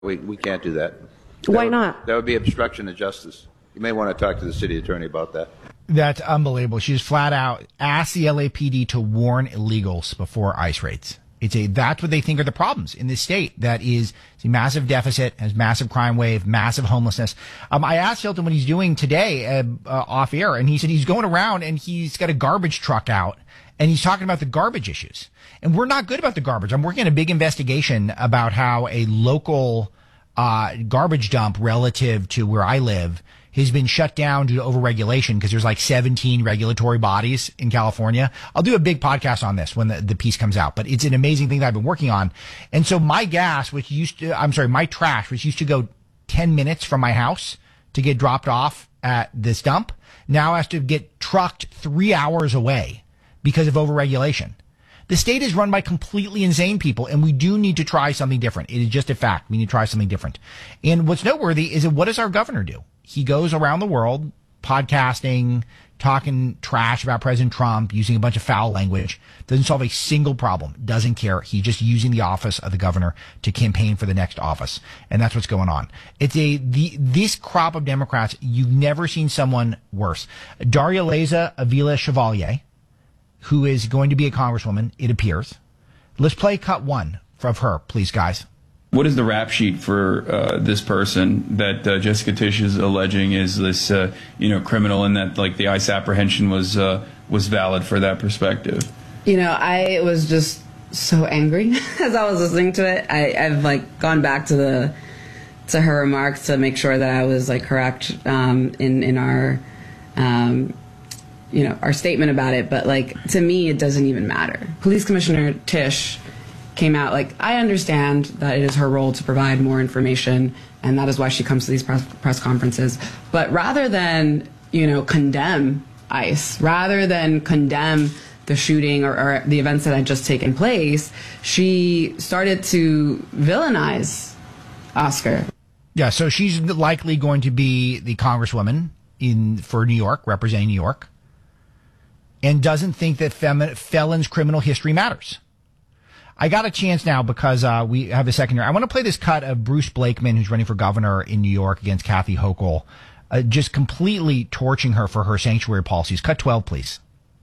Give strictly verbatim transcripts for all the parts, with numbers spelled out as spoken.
We we can't do that. Why that would, not? That would be obstruction of justice. You may want to talk to the city attorney about that. That's unbelievable. She just flat out asked the L A P D to warn illegals before ICE raids. It's a, that's what they think are the problems in this state. That is a massive deficit, has massive crime wave, massive homelessness. Um, I asked Hilton what he's doing today, uh, uh, off air, and he said he's going around and he's got a garbage truck out and he's talking about the garbage issues. And we're not good about the garbage. I'm working on a big investigation about how a local, uh, garbage dump relative to where I live has been shut down due to overregulation because there's like seventeen regulatory bodies in California. I'll do a big podcast on this when the, the piece comes out, but it's an amazing thing that I've been working on. And so my gas, which used to, I'm sorry, my trash, which used to go ten minutes from my house to get dropped off at this dump, now has to get trucked three hours away because of overregulation. The state is run by completely insane people, and we do need to try something different. It is just a fact. We need to try something different. And what's noteworthy is that what does our governor do? He goes around the world podcasting, talking trash about President Trump, using a bunch of foul language, doesn't solve a single problem, doesn't care. He's just using the office of the governor to campaign for the next office. And that's what's going on. It's a, the, this crop of Democrats, you've never seen someone worse. Daria-Liza Avila Chevalier, who is going to be a congresswoman, it appears. Let's play cut one of her, please, guys. What is the rap sheet for uh, this person that uh, Jessica Tisch is alleging is this, uh, you know, criminal, and that like the ICE apprehension was uh, was valid for that perspective? You know, I was just so angry as I was listening to it. I, I've like gone back to the to her remarks to make sure that I was like correct um, in in our. Um, you know, our statement about it, but like to me it doesn't even matter. Police Commissioner Tisch came out like, I understand that it is her role to provide more information and that is why she comes to these press, press conferences, but rather than, you know, condemn ICE, rather than condemn the shooting or, or the events that had just taken place, she started to villainize Oscar. Yeah, so she's likely going to be the congresswoman in for New York, representing New York, and doesn't think that fem- felons' criminal history matters. I got a chance now because uh, we have a second here. I want to play this cut of Bruce Blakeman, who's running for governor in New York against Kathy Hochul, uh, just completely torching her for her sanctuary policies. Cut twelve, please.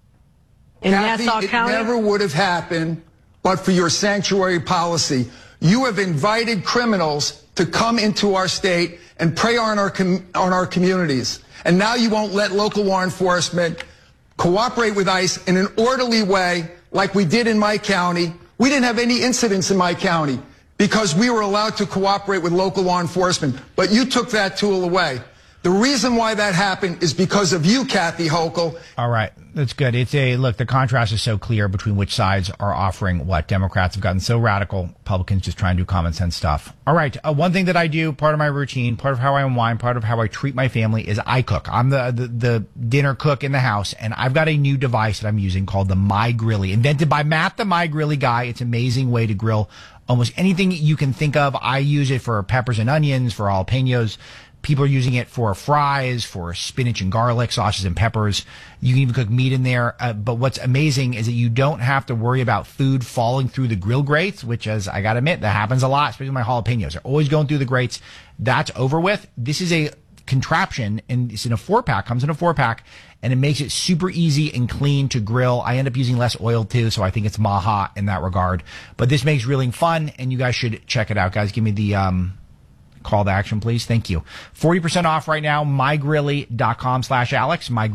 In Nassau County, it never would have happened but for your sanctuary policy. You have invited criminals to come into our state and prey on our com- on our communities, and now you won't let local law enforcement cooperate with ICE in an orderly way like we did in my county. We didn't have any incidents in my county because we were allowed to cooperate with local law enforcement, but you took that tool away. The reason why that happened is because of you, Kathy Hochul. All right. That's good. It's a, look, the contrast is so clear between which sides are offering what. Democrats have gotten so radical. Republicans just trying to do common sense stuff. All right. Uh, one thing that I do, part of my routine, part of how I unwind, part of how I treat my family is I cook. I'm the, the, the dinner cook in the house, and I've got a new device that I'm using called the My Grilly, invented by Matt, the My Grilly guy. It's an amazing way to grill almost anything you can think of. I use it for peppers and onions, for jalapenos. People are using it for fries, for spinach and garlic, sausages and peppers. You can even cook meat in there. Uh, but what's amazing is that you don't have to worry about food falling through the grill grates, which, as I got to admit, that happens a lot, especially with my jalapenos. They're always going through the grates. That's over with. This is a contraption, and it's in a four-pack, comes in a four-pack, and it makes it super easy and clean to grill. I end up using less oil, too, so I think it's Maha in that regard. But this makes grilling fun, and you guys should check it out. Guys, give me the... um call to action, please. Thank you. forty percent off right now. mygrilly.com slash Alex. My...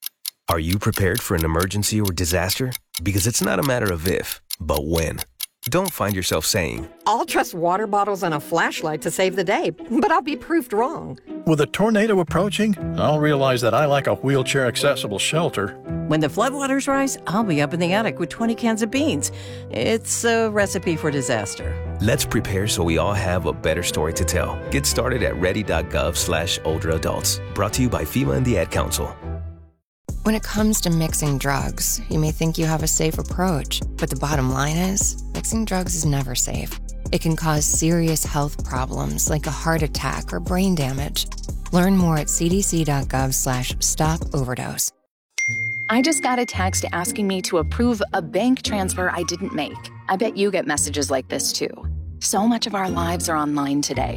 Are you prepared for an emergency or disaster? Because it's not a matter of if, but when. Don't find yourself saying, I'll trust water bottles and a flashlight to save the day, but I'll be proved wrong. With a tornado approaching, I'll realize that I lack a wheelchair-accessible shelter. When the floodwaters rise, I'll be up in the attic with twenty cans of beans. It's a recipe for disaster. Let's prepare so we all have a better story to tell. Get started at ready.gov slash older adults. Brought to you by FEMA and the Ad Council. When it comes to mixing drugs, you may think you have a safe approach, but the bottom line is, mixing drugs is never safe. It can cause serious health problems like a heart attack or brain damage. Learn more at cdc.gov slash stop overdose. I just got a text asking me to approve a bank transfer I didn't make. I bet you get messages like this too. So much of our lives are online today.